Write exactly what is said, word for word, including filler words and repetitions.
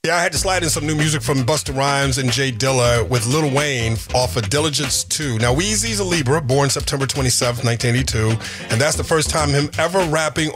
Yeah, I had to slide in some new music from Busta Rhymes and Jay Dilla with Lil Wayne off of Diligence two. Now, Weezy's a Libra, born September twenty-seventh, nineteen eighty-two, and that's the first time him ever rapping